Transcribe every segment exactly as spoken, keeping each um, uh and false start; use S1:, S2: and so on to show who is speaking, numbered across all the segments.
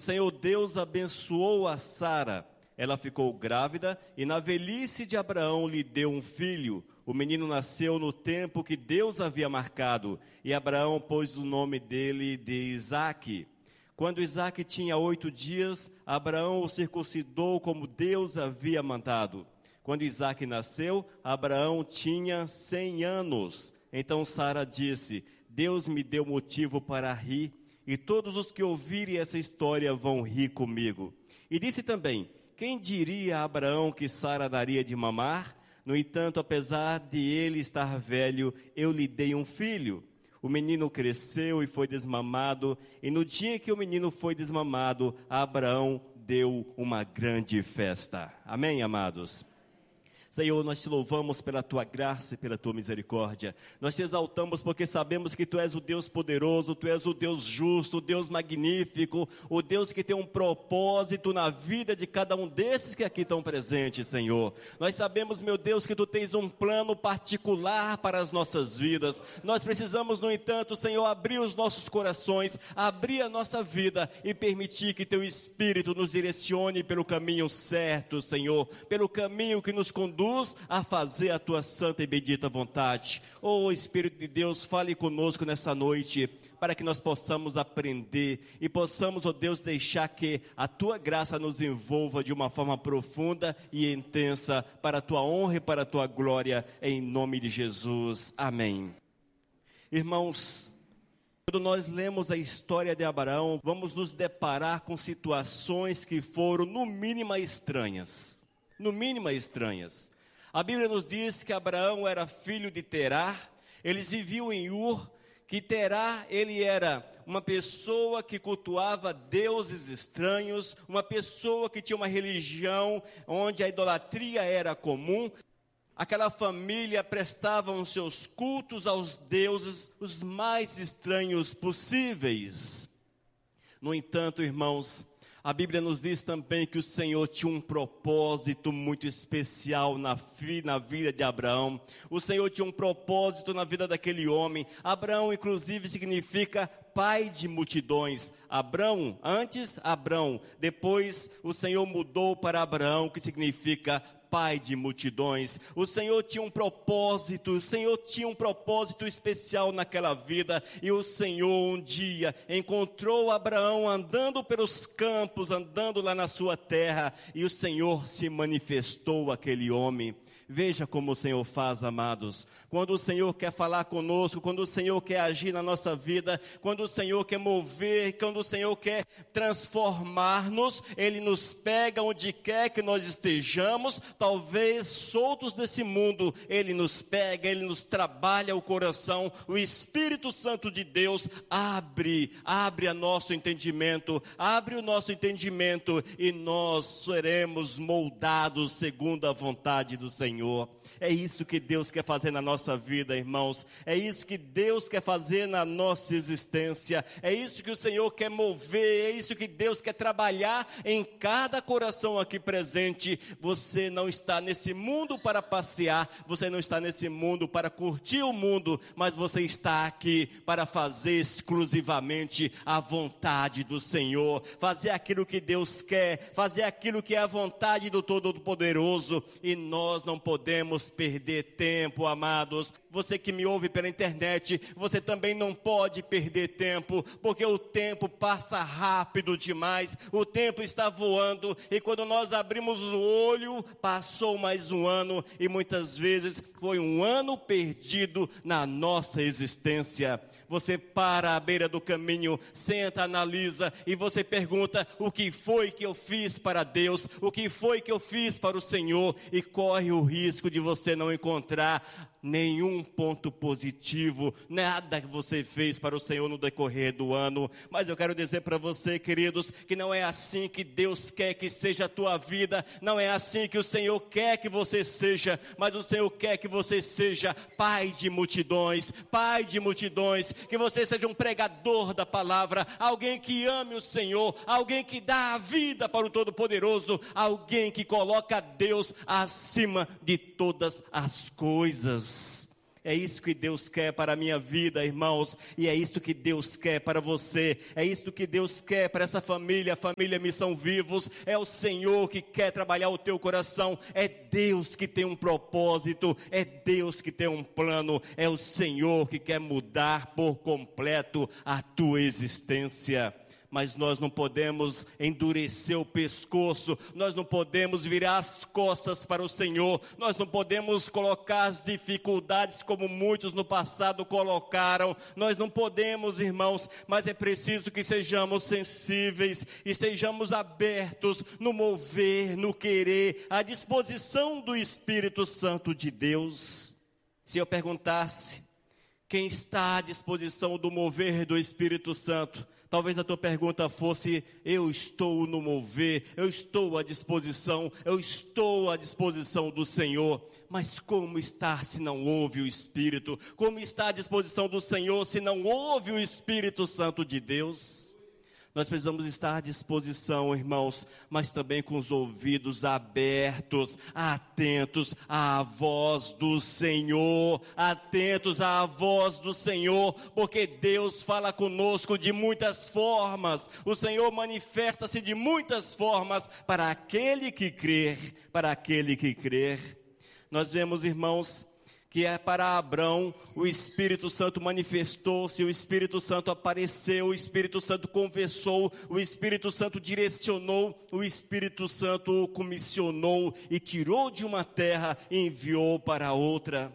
S1: Senhor Deus abençoou a Sara. Ela ficou grávida e na velhice de Abraão lhe deu um filho. O menino nasceu no tempo que Deus havia marcado, e Abraão pôs o nome dele de Isaque. Quando Isaque tinha oito dias, Abraão o circuncidou como Deus havia mandado. Quando Isaque nasceu, Abraão tinha cem anos. Então Sara disse: Deus me deu motivo para rir, e todos os que ouvirem essa história vão rir comigo. E disse também: quem diria a Abraão que Sara daria de mamar? No entanto, apesar de ele estar velho, eu lhe dei um filho. O menino cresceu e foi desmamado, e no dia que o menino foi desmamado, Abraão deu uma grande festa. Amém, amados? Senhor, nós te louvamos pela tua graça e pela tua misericórdia. Nós te exaltamos porque sabemos que tu és o Deus poderoso, tu és o Deus justo, o Deus magnífico, o Deus que tem um propósito na vida de cada um desses que aqui estão presentes, Senhor. Nós sabemos, meu Deus, que tu tens um plano particular para as nossas vidas. Nós precisamos, no entanto, Senhor, abrir os nossos corações, abrir a nossa vida e permitir que teu Espírito nos direcione pelo caminho certo, Senhor, pelo caminho que nos conduz a fazer a tua santa e bendita vontade. Oh Espírito de Deus, fale conosco nessa noite, para que nós possamos aprender e possamos, oh Deus, deixar que a tua graça nos envolva de uma forma profunda e intensa, para a tua honra e para a tua glória, em nome de Jesus, amém. Irmãos, quando nós lemos a história de Abraão, vamos nos deparar com situações que foram no mínimo estranhas, no mínimo estranhas. A Bíblia nos diz que Abraão era filho de Terá, eles viviam em Ur, que Terá, ele era uma pessoa que cultuava deuses estranhos, uma pessoa que tinha uma religião onde a idolatria era comum. Aquela família prestava os seus cultos aos deuses os mais estranhos possíveis. No entanto, irmãos, a Bíblia nos diz também que o Senhor tinha um propósito muito especial na, fi, na vida de Abraão. O Senhor tinha um propósito na vida daquele homem. Abraão, inclusive, significa pai de multidões. Abrão, antes Abrão, depois o Senhor mudou para Abraão, que significa pai de multidões. O Senhor tinha um propósito, o Senhor tinha um propósito especial naquela vida, e o Senhor um dia encontrou Abraão andando pelos campos, andando lá na sua terra, e o Senhor se manifestou àquele homem. Veja como o Senhor faz, amados. Quando o Senhor quer falar conosco, quando o Senhor quer agir na nossa vida, quando o Senhor quer mover, quando o Senhor quer transformar-nos, Ele nos pega onde quer que nós estejamos, talvez soltos desse mundo, Ele nos pega, Ele nos trabalha o coração. O Espírito Santo de Deus abre, abre a nosso entendimento, abre o nosso entendimento, e nós seremos moldados segundo a vontade do Senhor. É isso que Deus quer fazer na nossa vida, irmãos. É isso que Deus quer fazer na nossa existência. É isso que o Senhor quer mover. É isso que Deus quer trabalhar em cada coração aqui presente. Você não está nesse mundo para passear. Você não está nesse mundo para curtir o mundo. Mas você está aqui para fazer exclusivamente a vontade do Senhor. Fazer aquilo que Deus quer. Fazer aquilo que é a vontade do Todo-Poderoso. E nós não podemos perder tempo, amados. Você que me ouve pela internet, você também não pode perder tempo, porque o tempo passa rápido demais, o tempo está voando, e quando nós abrimos o olho, passou mais um ano, e muitas vezes foi um ano perdido na nossa existência. Você para à beira do caminho, senta, analisa, e você pergunta: o que foi que eu fiz para Deus? O que foi que eu fiz para o Senhor? E corre o risco de você não encontrar nenhum ponto positivo, nada que você fez para o Senhor no decorrer do ano. Mas eu quero dizer para você, queridos, que não é assim que Deus quer que seja a tua vida, não é assim que o Senhor quer que você seja, mas o Senhor quer que você seja pai de multidões, pai de multidões, que você seja um pregador da palavra, alguém que ame o Senhor, alguém que dá a vida para o Todo-Poderoso, alguém que coloca Deus acima de todas as coisas. É isso que Deus quer para a minha vida, irmãos, e é isso que Deus quer para você, é isso que Deus quer para essa família, a família Missão Vivos. É o Senhor que quer trabalhar o teu coração, é Deus que tem um propósito, é Deus que tem um plano, é o Senhor que quer mudar por completo a tua existência. Mas nós não podemos endurecer o pescoço, nós não podemos virar as costas para o Senhor, nós não podemos colocar as dificuldades como muitos no passado colocaram, nós não podemos, irmãos, mas é preciso que sejamos sensíveis e sejamos abertos no mover, no querer, à disposição do Espírito Santo de Deus. Se eu perguntasse, quem está à disposição do mover do Espírito Santo? Talvez a tua pergunta fosse: eu estou no mover, eu estou à disposição, eu estou à disposição do Senhor. Mas como está se não houve o Espírito? Como está à disposição do Senhor se não houve o Espírito Santo de Deus? Nós precisamos estar à disposição, irmãos, mas também com os ouvidos abertos, atentos à voz do Senhor, atentos à voz do Senhor, porque Deus fala conosco de muitas formas, o Senhor manifesta-se de muitas formas para aquele que crer, para aquele que crer. Nós vemos, irmãos, que é para Abrão, o Espírito Santo manifestou-se, o Espírito Santo apareceu, o Espírito Santo conversou, o Espírito Santo direcionou, o Espírito Santo o comissionou e tirou de uma terra e enviou para outra.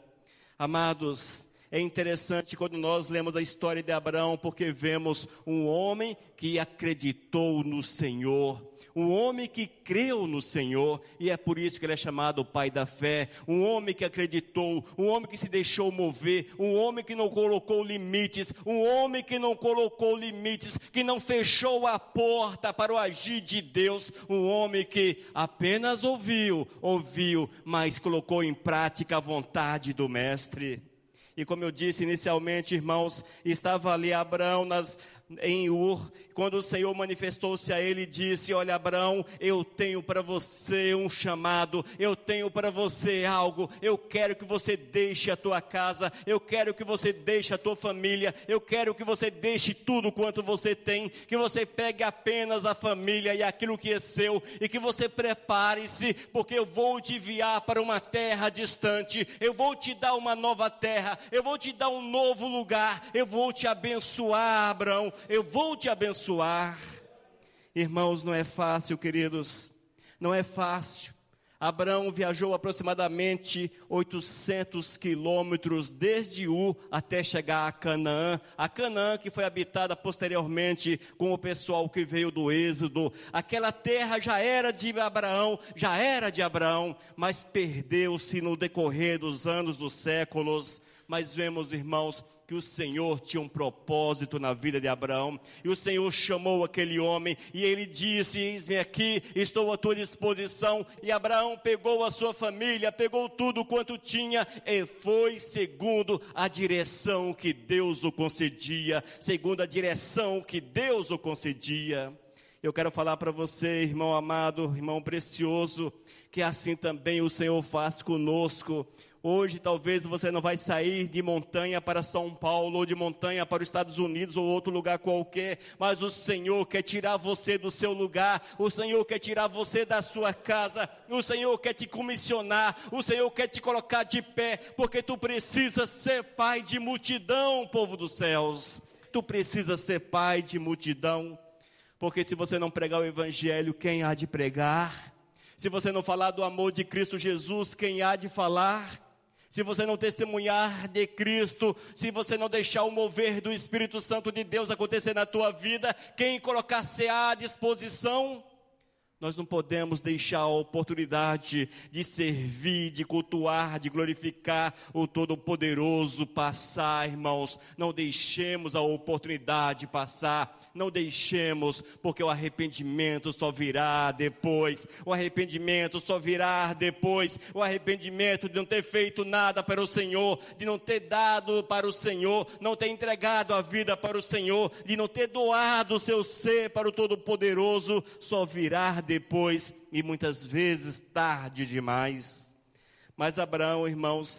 S1: Amados, é interessante quando nós lemos a história de Abraão, porque vemos um homem que acreditou no Senhor, um homem que creu no Senhor, e é por isso que ele é chamado o pai da fé, um homem que acreditou, um homem que se deixou mover, um homem que não colocou limites, um homem que não colocou limites, que não fechou a porta para o agir de Deus, um homem que apenas ouviu, ouviu, mas colocou em prática a vontade do Mestre. E como eu disse inicialmente, irmãos, estava ali Abraão nas... em Ur, quando o Senhor manifestou-se a ele e disse: olha, Abraão, eu tenho para você um chamado, eu tenho para você algo, eu quero que você deixe a tua casa, eu quero que você deixe a tua família, eu quero que você deixe tudo quanto você tem, que você pegue apenas a família e aquilo que é seu, e que você prepare-se, porque eu vou te enviar para uma terra distante, eu vou te dar uma nova terra, eu vou te dar um novo lugar, eu vou te abençoar, Abraão, eu vou te abençoar. Irmãos, não é fácil, queridos, não é fácil. Abraão viajou aproximadamente oitocentos quilômetros desde Ur até chegar a Canaã, a Canaã que foi habitada posteriormente com o pessoal que veio do Êxodo. Aquela terra já era de Abraão, já era de Abraão, mas perdeu-se no decorrer dos anos, dos séculos. Mas vemos, irmãos, que o Senhor tinha um propósito na vida de Abraão, e o Senhor chamou aquele homem, e ele disse: eis-me aqui, estou à tua disposição. E Abraão pegou a sua família, pegou tudo quanto tinha, e foi segundo a direção que Deus o concedia, segundo a direção que Deus o concedia. Eu quero falar para você, irmão amado, irmão precioso, que assim também o Senhor faz conosco. Hoje talvez você não vai sair de Montanha para São Paulo, ou de Montanha para os Estados Unidos, ou outro lugar qualquer, mas o Senhor quer tirar você do seu lugar, o Senhor quer tirar você da sua casa, o Senhor quer te comissionar, o Senhor quer te colocar de pé, porque tu precisas ser pai de multidão, povo dos céus, tu precisas ser pai de multidão, porque se você não pregar o Evangelho, quem há de pregar? Se você não falar do amor de Cristo Jesus, quem há de falar? Se você não testemunhar de Cristo, se você não deixar o mover do Espírito Santo de Deus acontecer na tua vida, quem colocar-se à disposição? Nós não podemos deixar a oportunidade de servir, de cultuar, de glorificar o Todo-Poderoso passar, irmãos. Não deixemos a oportunidade passar. Não deixemos, porque o arrependimento só virá depois, o arrependimento só virá depois, o arrependimento de não ter feito nada para o Senhor, de não ter dado para o Senhor, não ter entregado a vida para o Senhor, de não ter doado o seu ser para o Todo-Poderoso, só virá depois, e muitas vezes tarde demais. Mas Abraão, irmãos,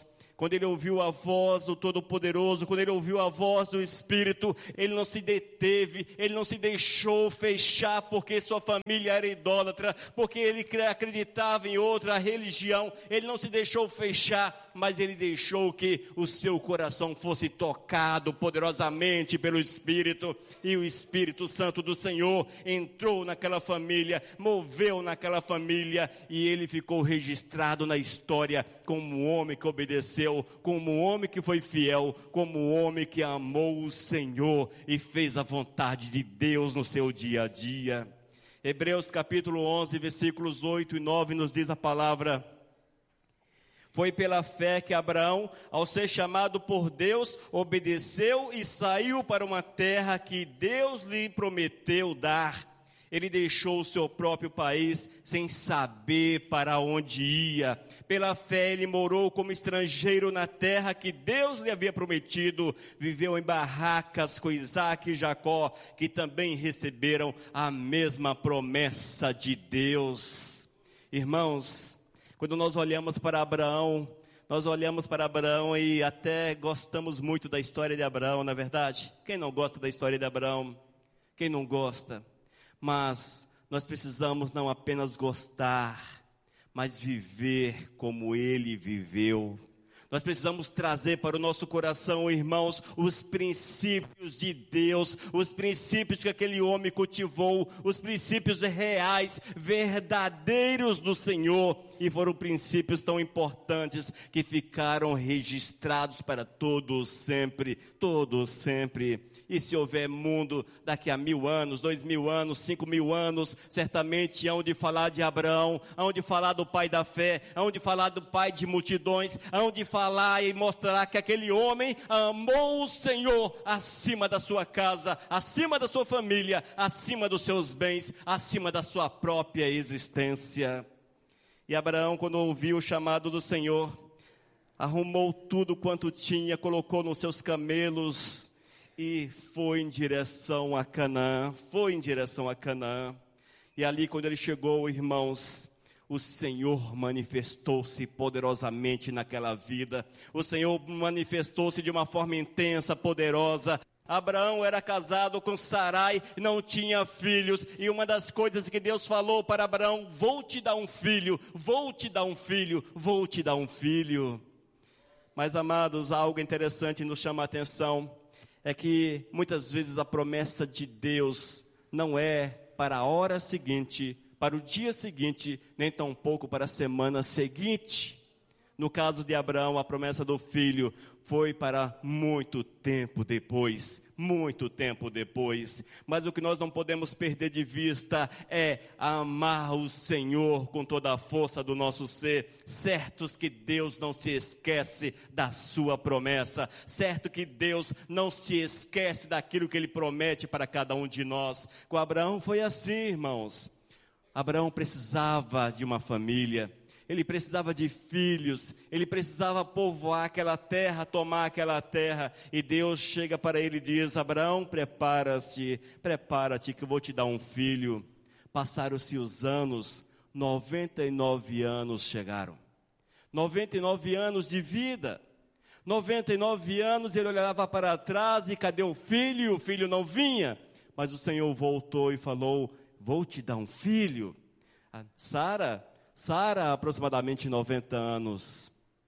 S1: quando ele ouviu a voz do Todo-Poderoso, quando ele ouviu a voz do Espírito, ele não se deteve, ele não se deixou fechar porque sua família era idólatra, porque ele acreditava em outra religião, ele não se deixou fechar, mas ele deixou que o seu coração fosse tocado poderosamente pelo Espírito, e o Espírito Santo do Senhor entrou naquela família, moveu naquela família, e ele ficou registrado na história como um homem que obedeceu, como um homem que foi fiel, como um homem que amou o Senhor e fez a vontade de Deus no seu dia a dia. Hebreus capítulo onze, versículos oito e nove nos diz a palavra: foi pela fé que Abraão, ao ser chamado por Deus, obedeceu e saiu para uma terra que Deus lhe prometeu dar. Ele deixou o seu próprio país sem saber para onde ia. Pela fé ele morou como estrangeiro na terra que Deus lhe havia prometido. Viveu em barracas com Isaac e Jacó, que também receberam a mesma promessa de Deus. Irmãos, quando nós olhamos para Abraão, nós olhamos para Abraão e até gostamos muito da história de Abraão, não é verdade? Quem não gosta da história de Abraão? Quem não gosta? Mas nós precisamos não apenas gostar, mas viver como ele viveu. Nós precisamos trazer para o nosso coração, irmãos, os princípios de Deus, os princípios que aquele homem cultivou, os princípios reais, verdadeiros do Senhor, e foram princípios tão importantes que ficaram registrados para todos sempre, todos sempre. E se houver mundo daqui a mil anos, dois mil anos, cinco mil anos, certamente hão de falar de Abraão, hão de falar do pai da fé, hão de falar do pai de multidões, hão de falar e mostrar que aquele homem amou o Senhor acima da sua casa, acima da sua família, acima dos seus bens, acima da sua própria existência. E Abraão, quando ouviu o chamado do Senhor, arrumou tudo quanto tinha, colocou nos seus camelos e foi em direção a Canaã, foi em direção a Canaã. E ali, quando ele chegou, irmãos, o Senhor manifestou-se poderosamente naquela vida. O Senhor manifestou-se de uma forma intensa, poderosa. Abraão era casado com Sarai, não tinha filhos, e uma das coisas que Deus falou para Abraão: vou te dar um filho, vou te dar um filho, vou te dar um filho. Mas, amados, algo interessante nos chama a atenção, é que muitas vezes a promessa de Deus não é para a hora seguinte, para o dia seguinte, nem tampouco para a semana seguinte. No caso de Abraão, a promessa do filho foi para muito tempo depois, muito tempo depois. Mas o que nós não podemos perder de vista é amar o Senhor com toda a força do nosso ser, certos que Deus não se esquece da sua promessa, certo que Deus não se esquece daquilo que Ele promete para cada um de nós. Com Abraão foi assim, irmãos. Abraão precisava de uma família, ele precisava de filhos, ele precisava povoar aquela terra, tomar aquela terra, e Deus chega para ele e diz: Abraão, prepara-te, prepara-te que eu vou te dar um filho. Passaram-se os anos, noventa e nove anos chegaram, noventa e nove anos de vida, noventa e nove anos ele olhava para trás e cadê o filho? E o filho não vinha, mas o Senhor voltou e falou: vou te dar um filho. Sara, Sara, aproximadamente noventa anos.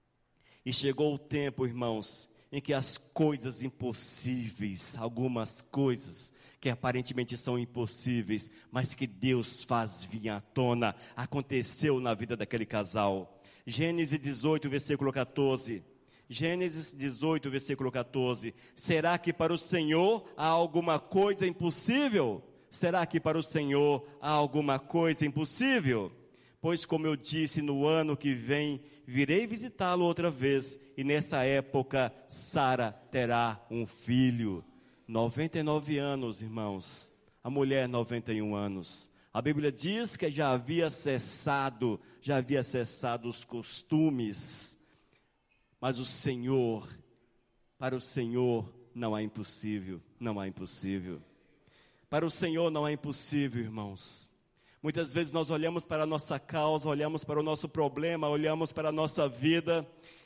S1: E chegou o tempo, irmãos, em que as coisas impossíveis, algumas coisas que aparentemente são impossíveis, mas que Deus faz vir à tona, aconteceu na vida daquele casal. Gênesis dezoito, versículo quatorze. Gênesis dezoito, versículo quatorze. Será que para o Senhor há alguma coisa impossível? Será que para o Senhor há alguma coisa impossível? Pois, como eu disse, no ano que vem, virei visitá-lo outra vez, e nessa época, Sara terá um filho. noventa e nove anos, irmãos. A mulher, noventa e um anos. A Bíblia diz que já havia cessado, já havia cessado os costumes. Mas o Senhor, para o Senhor não há impossível, não há impossível. Para o Senhor não é impossível, irmãos. Muitas vezes nós olhamos para a nossa causa, olhamos para o nosso problema, olhamos para a nossa vida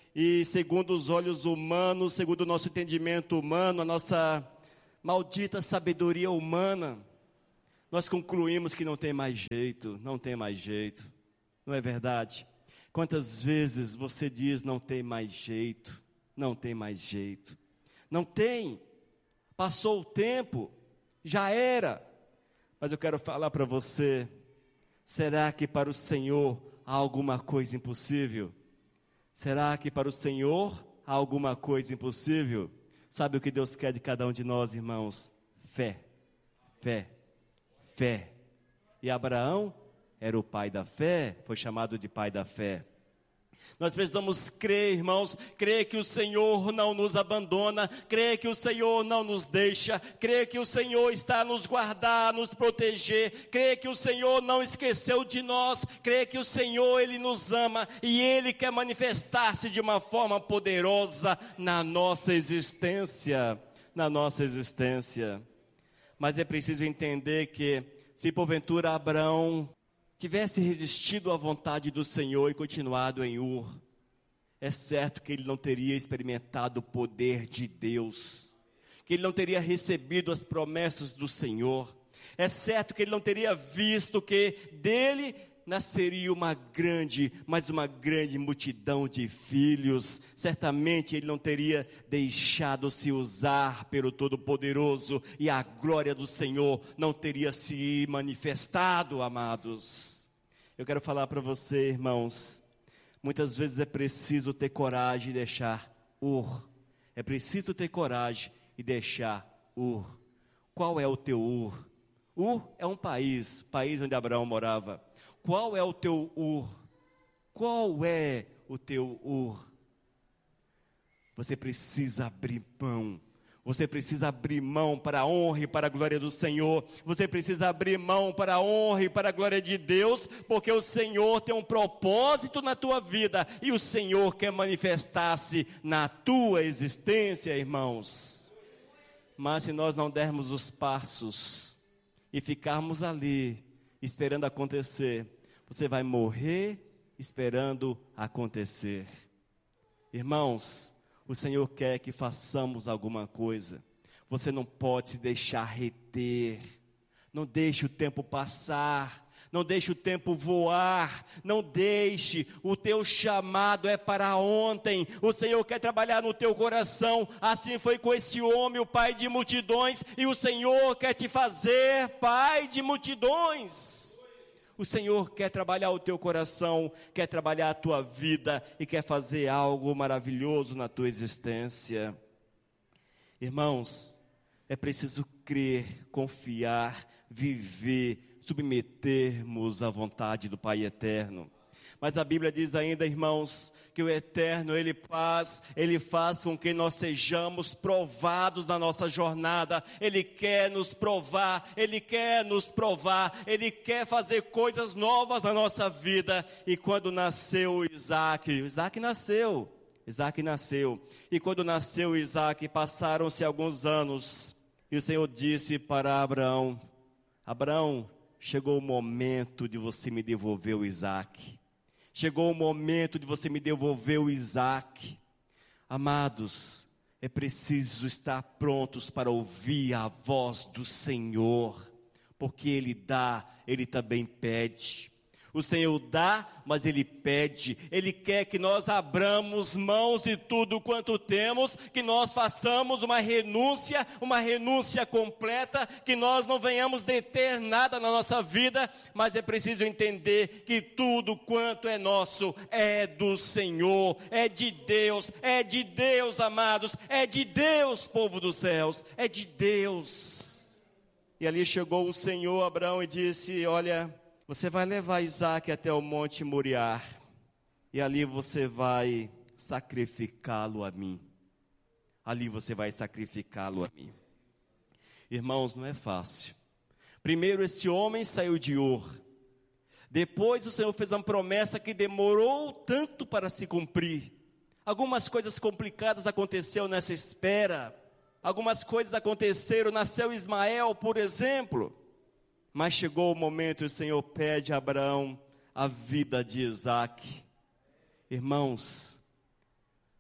S1: e segundo os olhos humanos, segundo o nosso entendimento humano, a nossa maldita sabedoria humana, nós concluímos que não tem mais jeito, não tem mais jeito. Não é verdade? Quantas vezes você diz não tem mais jeito, não tem mais jeito. Não tem, passou o tempo, já era. Mas eu quero falar para você, será que para o Senhor há alguma coisa impossível? Será que para o Senhor há alguma coisa impossível? Sabe o que Deus quer de cada um de nós, irmãos? Fé, fé, fé. E Abraão era o pai da fé, foi chamado de pai da fé. Nós precisamos crer, irmãos, crer que o Senhor não nos abandona, crer que o Senhor não nos deixa, crer que o Senhor está a nos guardar, a nos proteger, crer que o Senhor não esqueceu de nós, crer que o Senhor, Ele nos ama e Ele quer manifestar-se de uma forma poderosa na nossa existência, na nossa existência. Mas é preciso entender que, se porventura Abraão tivesse resistido à vontade do Senhor e continuado em Ur, é certo que ele não teria experimentado o poder de Deus, que ele não teria recebido as promessas do Senhor, é certo que ele não teria visto que dele nasceria uma grande, mas uma grande multidão de filhos. Certamente ele não teria deixado se usar pelo Todo-Poderoso e a glória do Senhor não teria se manifestado, amados. Eu quero falar para você, irmãos, muitas vezes é preciso ter coragem e deixar Ur. É preciso ter coragem e deixar Ur. Qual é o teu Ur? Ur é um país, país onde Abraão morava. Qual é o teu Ur? Qual é o teu Ur? Você precisa abrir mão. Você precisa abrir mão para a honra e para a glória do Senhor. Você precisa abrir mão para a honra e para a glória de Deus, porque o Senhor tem um propósito na tua vida e o Senhor quer manifestar-se na tua existência, irmãos. Mas se nós não dermos os passos e ficarmos ali esperando acontecer, você vai morrer esperando acontecer. Irmãos, o Senhor quer que façamos alguma coisa. Você não pode se deixar reter. Não deixe o tempo passar. Não deixe o tempo voar. Não deixe. O teu chamado é para ontem. O Senhor quer trabalhar no teu coração. Assim foi com esse homem, o pai de multidões. E o Senhor quer te fazer pai de multidões. O Senhor quer trabalhar o teu coração, quer trabalhar a tua vida e quer fazer algo maravilhoso na tua existência. Irmãos, é preciso crer, confiar, viver, submetermos à vontade do Pai Eterno. Mas a Bíblia diz ainda, irmãos, que o Eterno, Ele faz, Ele faz com que nós sejamos provados na nossa jornada. Ele quer nos provar, Ele quer nos provar, Ele quer fazer coisas novas na nossa vida. E quando nasceu Isaac, Isaac nasceu, Isaac nasceu. E quando nasceu Isaac, passaram-se alguns anos, e o Senhor disse para Abraão: Abraão, chegou o momento de você me devolver o Isaac. Chegou o momento de você me devolver o Isaac. Amados, é preciso estar prontos para ouvir a voz do Senhor, porque Ele dá, Ele também pede. O Senhor dá, mas Ele pede. Ele quer que nós abramos mãos de tudo quanto temos, que nós façamos uma renúncia, uma renúncia completa, que nós não venhamos deter nada na nossa vida, mas é preciso entender que tudo quanto é nosso é do Senhor, é de Deus, é de Deus, amados, é de Deus, povo dos céus, é de Deus. E ali chegou o Senhor, Abraão, e disse: olha, você vai levar Isaac até o Monte Moriá, e ali você vai sacrificá-lo a mim. Ali você vai sacrificá-lo a mim. Irmãos, não é fácil. Primeiro, esse homem saiu de Ur. Depois o Senhor fez uma promessa que demorou tanto para se cumprir. Algumas coisas complicadas aconteceram nessa espera. Algumas coisas aconteceram, nasceu Ismael, por exemplo. Mas chegou o momento e o Senhor pede a Abraão a vida de Isaac. Irmãos,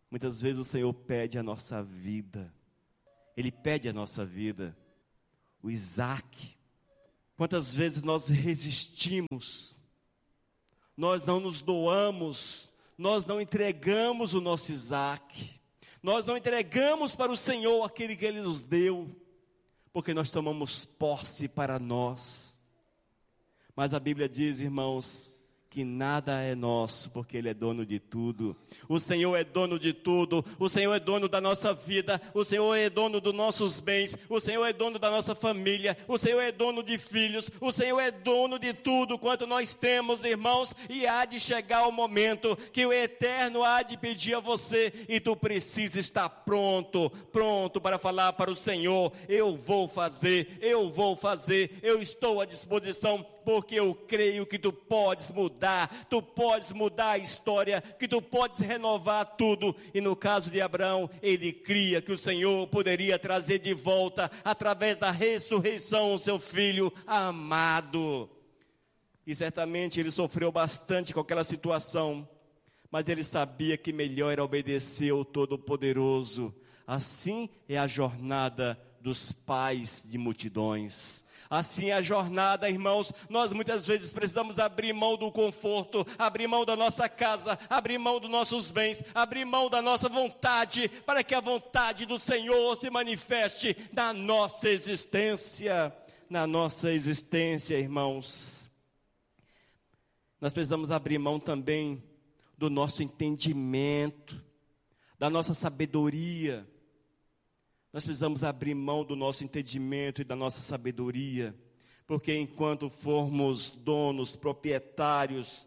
S1: Muitas vezes o Senhor pede a nossa vida. Ele pede a nossa vida. O Isaac. Quantas vezes nós resistimos, nós não nos doamos, nós não entregamos o nosso Isaac, nós não entregamos para o Senhor aquele que Ele nos deu, porque nós tomamos posse para nós. Mas a Bíblia diz, irmãos, que nada é nosso, porque Ele é dono de tudo. O Senhor é dono de tudo. O Senhor é dono da nossa vida. O Senhor é dono dos nossos bens. O Senhor é dono da nossa família. O Senhor é dono de filhos. O Senhor é dono de tudo quanto nós temos, irmãos. E há de chegar o momento que o Eterno há de pedir a você, e tu precisa estar pronto, pronto para falar para o Senhor: eu vou fazer, eu vou fazer, eu estou à disposição, porque eu creio que tu podes mudar, tu podes mudar a história, que tu podes renovar tudo. E no caso de Abraão, ele cria que o Senhor poderia trazer de volta, através da ressurreição, o seu filho amado. E certamente ele sofreu bastante com aquela situação, mas ele sabia que melhor era obedecer ao Todo-Poderoso. Assim é a jornada dos pais de multidões. Assim é a jornada, irmãos. Nós muitas vezes precisamos abrir mão do conforto, abrir mão da nossa casa, abrir mão dos nossos bens, abrir mão da nossa vontade, para que a vontade do Senhor se manifeste na nossa existência, na nossa existência, irmãos. Nós precisamos abrir mão também do nosso entendimento, da nossa sabedoria. Nós precisamos abrir mão do nosso entendimento e da nossa sabedoria, porque enquanto formos donos, proprietários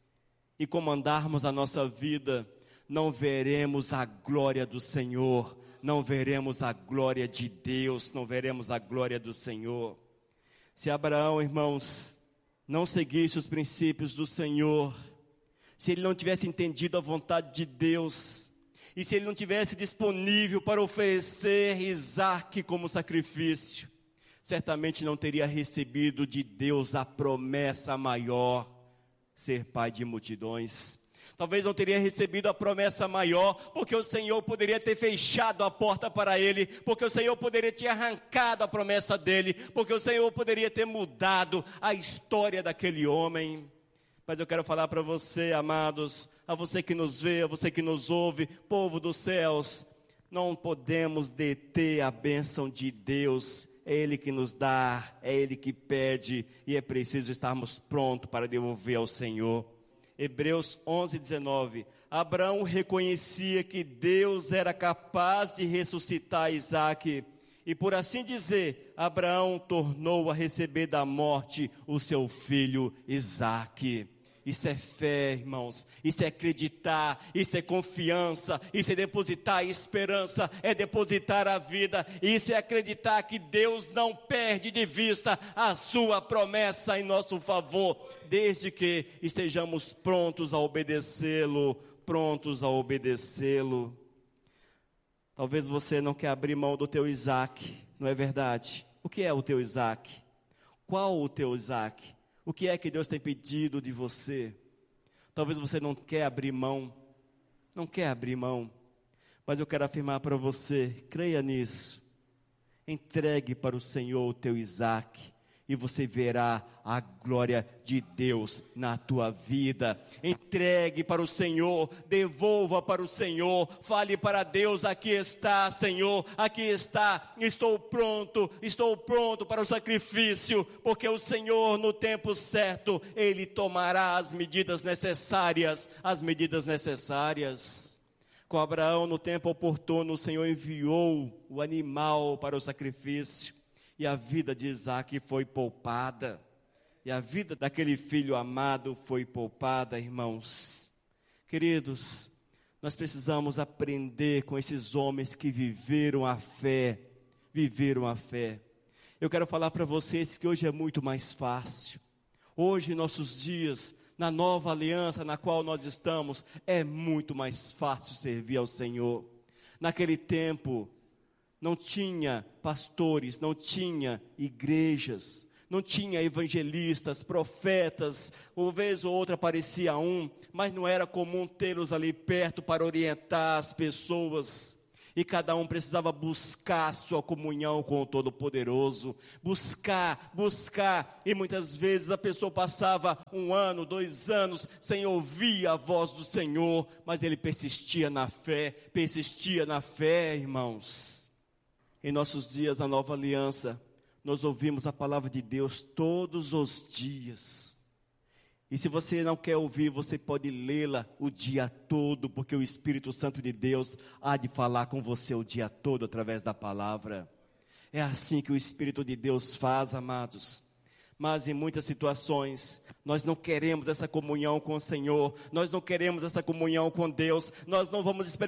S1: e comandarmos a nossa vida, não veremos a glória do Senhor, não veremos a glória de Deus, não veremos a glória do Senhor. Se Abraão, irmãos, não seguisse os princípios do Senhor, se ele não tivesse entendido a vontade de Deus, e se ele não tivesse disponível para oferecer Isaque como sacrifício, certamente não teria recebido de Deus a promessa maior, ser pai de multidões. Talvez não teria recebido a promessa maior, porque o Senhor poderia ter fechado a porta para ele, porque o Senhor poderia ter arrancado a promessa dele, porque o Senhor poderia ter mudado a história daquele homem. Mas eu quero falar para você, amados, a você que nos vê, a você que nos ouve, povo dos céus, não podemos deter a bênção de Deus. É Ele que nos dá, é Ele que pede, e é preciso estarmos prontos para devolver ao Senhor. Hebreus onze, dezenove. Abraão reconhecia que Deus era capaz de ressuscitar Isaque, e por assim dizer, Abraão tornou a receber da morte o seu filho Isaque. Isso é fé, irmãos, isso é acreditar, isso é confiança, isso é depositar esperança, é depositar a vida, isso é acreditar que Deus não perde de vista a sua promessa em nosso favor, desde que estejamos prontos a obedecê-lo, prontos a obedecê-lo. Talvez você não quer abrir mão do teu Isaque, não é verdade? O que é o teu Isaque? Qual o teu Isaque? O que é que Deus tem pedido de você? Talvez você não quer abrir mão, não quer abrir mão, mas eu quero afirmar para você, creia nisso, entregue para o Senhor o teu Isaque, e você verá a glória de Deus na tua vida. Entregue para o Senhor, devolva para o Senhor, fale para Deus: aqui está, Senhor, aqui está, estou pronto, estou pronto para o sacrifício, porque o Senhor no tempo certo, Ele tomará as medidas necessárias, as medidas necessárias. Com Abraão no tempo oportuno, o Senhor enviou o animal para o sacrifício, e a vida de Isaque foi poupada, e a vida daquele filho amado foi poupada, irmãos. Queridos, nós precisamos aprender com esses homens que viveram a fé, viveram a fé. Eu quero falar para vocês que hoje é muito mais fácil. Hoje, em nossos dias, na nova aliança na qual nós estamos, é muito mais fácil servir ao Senhor. Naquele tempo, não tinha pastores, não tinha igrejas, não tinha evangelistas, profetas, uma vez ou outra aparecia um, mas não era comum tê-los ali perto para orientar as pessoas. E cada um precisava buscar sua comunhão com o Todo-Poderoso, buscar, buscar, e muitas vezes a pessoa passava um ano, dois anos, sem ouvir a voz do Senhor, mas ele persistia na fé, persistia na fé, irmãos. Em nossos dias na Nova Aliança, nós ouvimos a palavra de Deus todos os dias. E se você não quer ouvir, você pode lê-la o dia todo, porque o Espírito Santo de Deus há de falar com você o dia todo através da palavra. É assim que o Espírito de Deus faz, amados. Mas em muitas situações, nós não queremos essa comunhão com o Senhor, nós não queremos essa comunhão com Deus, nós não vamos experimentar